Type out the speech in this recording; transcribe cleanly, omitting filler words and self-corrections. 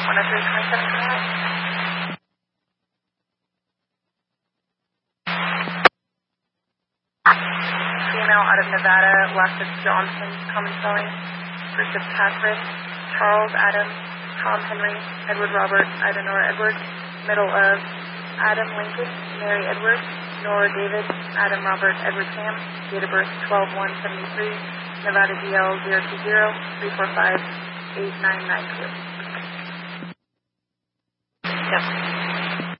103.27, can I help? Female out of Nevada, last of Johnson, common spelling. First of Catherine, Charles Adam, Tom Henry, Edward Robert, Idenora Edward. Middle of Adam Lincoln, Mary Edward, Nora David, Adam Robert, Edward Sam. Date of birth 12/1/73. Nevada DL 020-345-8992. Yep.